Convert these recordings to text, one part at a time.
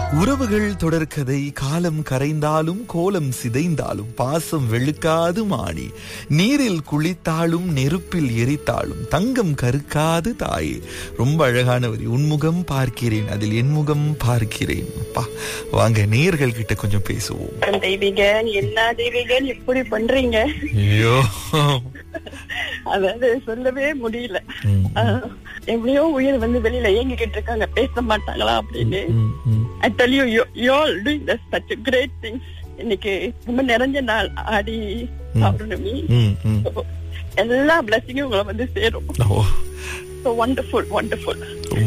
உறவுகள் தொடர்கதை. காலம் கரைந்தாலும் கோலம் சிதைந்தாலும் பாசம் வெளுக்காது மாணி, நீரில் குளித்தாலும் நெருப்பில் எரித்தாலும் தங்கம் கருக்காது தாயே. ரொம்ப அழகான வரி. உன்முகம் பார்க்கிறேன், அதில் என் முகம் பார்க்கிறேன். அப்பா, வாங்க நேயர்கள் கிட்ட கொஞ்சம் பேசுவோம். தெய்வீக என்ன தெய்வீக இப்படி பண்றீங்க? ஐயோ, அதாவது சொல்லவே முடியல. எப்படியோ உயிர் வந்து வெளியில ஏங்கிக்கிட்டு இருக்காங்க, பேச மாட்டாங்களா அப்படின்னு. I tell you, you all doing such a great things. இன்னைக்கு ரொம்ப நிறைஞ்ச நாள் ஆடி பௌர்ணமி. எல்லா பிளஸிங்கும் உங்களை வந்து சேரும். So wonderful, wonderful.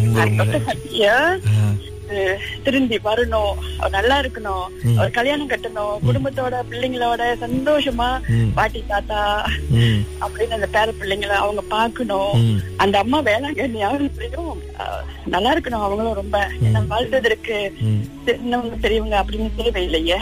திரும்பி வரணும், நல்லா இருக்கணும், ஒரு கல்யாணம் கட்டணும், குடும்பத்தோட பிள்ளைங்களோட சந்தோஷமா பாட்டி தாத்தா அப்படின்னு அந்த பேர பிள்ளைங்களை அவங்க பாக்கணும். அந்த அம்மா வேளாங்கண்ணி அவங்களும் நல்லா இருக்கணும். அவங்களும் ரொம்ப என்ன வாழ்றதற்கு சின்னவங்க பெரியவங்க அப்படின்னு தேவையில்லையே.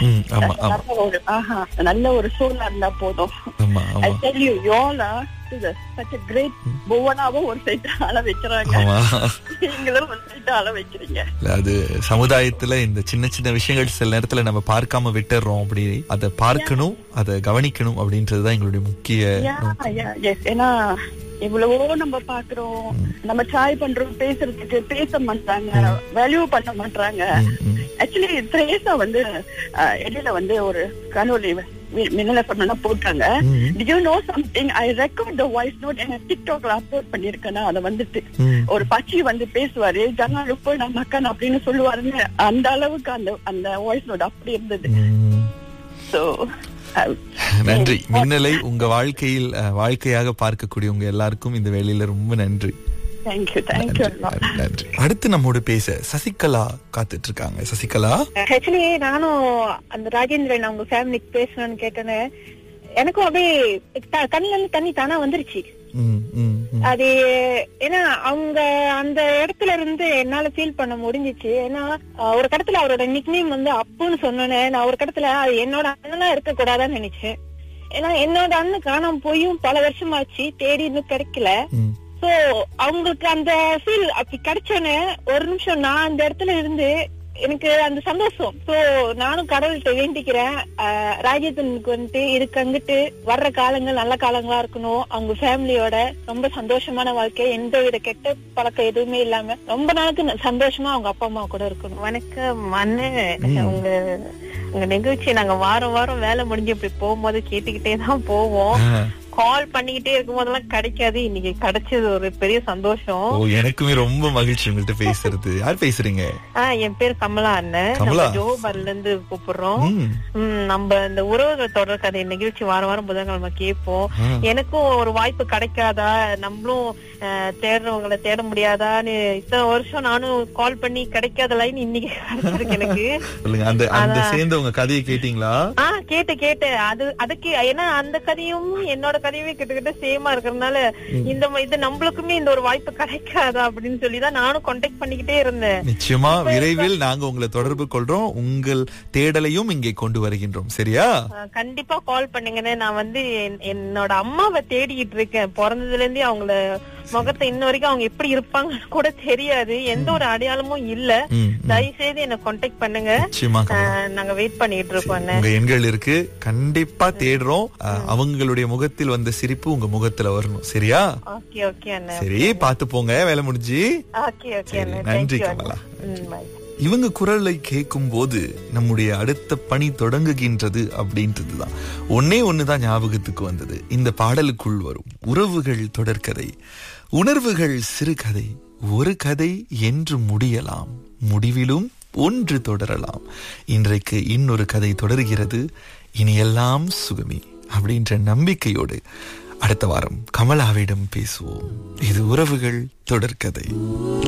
நல்ல ஒரு சூழலா இருந்தா போதும். I tell you, you all are such a great. ஒவ்வொன்னாவும் ஒரு சைட்டு அள வைக்கிறாங்க, நீங்களும் ஒரு சைட்டு அள வைக்கிறீங்க. அது சமுதாயத்துல இந்த சின்ன சின்ன விஷயங்கள் சில நேரத்துல நம்ம பார்க்காம விட்டுறோம். அப்படி அதை பார்க்கணும், அதை கவனிக்கணும் அப்படின்றதுதான் எங்களுடைய முக்கிய. ஏன்னா எவ்வளவோ நம்ம பாக்குறோம், நம்ம ட்ராய் பண்றோம், பேசுறதுக்கு பேச மாட்டாங்க, வேல்யூ பண்ண மாட்டாங்க. ஆக்சுவலி திரேசா வந்து இடையில வந்து ஒரு காணொலி மின்னல பண்ணா போட்டாங்க. Do you know something? I record the voice note and TikTokல upload பண்ணிருக்கேன். அத வந்துட்டு ஒரு பச்சி வந்து பேசுவாரு, ஜனாலு போய் நான் மக்கன் அப்படின்னு சொல்லுவாருன்னு. அந்த அளவுக்கு அந்த வாய்ஸ் நோட் அப்படி இருந்தது. So நன்றி. மின்னலை உங்க வாழ்க்கையில் வாழ்க்கையாக பார்க்கக்கூடிய உங்க எல்லாருக்கும் இந்த வேளையில ரொம்ப நன்றி. நன்றி. அடுத்து நம்மோடு பேச சசிகலா காத்துட்டு இருக்காங்க. சசிகலா, ஆக்சுவலி நானும் அந்த ராஜேந்திரன் அவங்க ஃபேமிலிக்கு பேசணும்னு கேட்டேன்னு எனக்கும் அப்படியே கண்ணுல இருந்து தண்ணி தானா வந்துருச்சு. அது ஏன்னா அவங்க அந்த இடத்துல இருந்து என்னால ஃபீல் பண்ண முடிஞ்சிச்சு. ஏன்னா ஒரு கடத்துல அவரோட நிக்நேம் வந்து அப்புன்னு சொன்னேன்னு, நான் ஒரு கடத்துல அது என்னோட அண்ணனா இருக்க கூடாதான்னு நினைச்சேன். ஏன்னா என்னோட அண்ணன் காணாம போயும் பல வருஷமாச்சு, தேடி இன்னும் கிடைக்கல. சோ அவங்களுக்கு அந்த ஃபீல் அப்படி கிடைச்சோன்னு ஒரு நிமிஷம் நான் அந்த இடத்துல இருந்து எனக்கு அந்த சந்தோஷம். சோ நானும் கடவுள்கிட்ட வேண்டிக்கிறேன், ராஜேந்திரனுக்கு வந்துட்டு இதுக்கு அங்கிட்டு வர்ற காலங்கள் நல்ல காலங்களா இருக்கணும், அவங்க ஃபேமிலியோட ரொம்ப சந்தோஷமான வாழ்க்கை, எந்த வித கெட்ட பழக்கம் எதுவுமே இல்லாம ரொம்ப நாளுக்கு சந்தோஷமா அவங்க அப்பா அம்மா கூட இருக்கணும். வணக்கம் அண்ணன், உங்க நிகழ்ச்சி நாங்க வாரம் வாரம் வேலை முடிஞ்சு இப்படி போகும்போது கேட்டுக்கிட்டே தான் போவோம். கால் பண்ணிக்கிட்டே இருக்கும் போதெல்லாம் கிடைக்காது, இன்னைக்கு கிடைச்சது ஒரு பெரிய சந்தோஷம். எனக்குமே ரொம்ப மகிழ்ச்சி உங்கள்கிட்ட பேசுறது. யார் பேசுறீங்க? என் பேர் கமலா அண்ணன், ஜோபர்ல இருந்து கூப்பிடுறோம். நம்ம இந்த உறவுகள் தொடர் கதை நிகழ்ச்சி வாரம் வாரம் புதன்கிழமை கேட்போம். எனக்கும் ஒரு வாய்ப்பு கிடைக்காதா, நம்மளும் தேடுறவங்களை தேட முடியாதான்னு இத்தனை வருஷம் நானும் கால் பண்ணி கிடைக்காத லைன் இன்னைக்கு கிடைச்சிருக்கு எனக்கு. அந்த சேர்ந்தவங்க கதையை கேட்டீங்களா? கேட்டேன். அதுக்கு ஏன்னா அந்த கதையும் என்னோட கதையுமே கிட்டத்தட்ட சேமா இருக்கிறதுனால இது நம்மளுக்குமே இந்த ஒரு வாய்ப்பு கிடைக்காதா அப்படின்னு சொல்லிதான் நானும் கான்டாக்ட் பண்ணிக்கிட்டே இருந்தேன். நிச்சயமா விரைவில் நாங்க உங்களை தொடர்பு கொள்றோம், உங்கள் தேடலையும் இங்கே கொண்டு வருகின்றோம். சரியா? கண்டிப்பா கால் பண்ணுங்கன்னு. நான் வந்து என்னோட அம்மாவை தேடிக்கிட்டு இருக்கேன். பிறந்ததுல இருந்தே அவங்கள முகத்தை இன்ன வரைக்கும் அவங்க எப்படி இருப்பாங்கன்னு கூட தெரியாது, எந்த ஒரு அடையாளமும் இல்ல. தயவுசெய்து என்ன கான்டாக்ட் பண்ணுங்க, நாங்க வெயிட் பண்ணிட்டு இருக்கோம். உங்க எண்கள் இருக்கு, கண்டிப்பா தேடுறோம். அவங்களுடைய முகத்தில் வந்த சிரிப்பு உங்க முகத்துல வரணும். சரியா? சரி, பாத்து போங்க, வேலை முடிஞ்சு. நன்றி கமலா. இவங்க குரலை கேட்கும் போது நம்முடைய அடுத்த பணி தொடங்குகின்றது அப்படின்றதுதான் ஒண்ணுதான் ஞாபகத்துக்கு வந்தது. இந்த பாடலுக்குள் வரும் உறவுகள் தொடர்கதை, உணர்வுகள் சிறுகதை, ஒரு கதை என்று முடியலாம், முடிவிலும் ஒன்று தொடரலாம். இன்றைக்கு இன்னொரு கதை தொடர்கிறது, இனி எல்லாம் சுகமே அப்படின்ற நம்பிக்கையோடு அடுத்த வாரம் கமலாவிடம் பேசுவோம். இது உறவுகள் தொடர்கதை.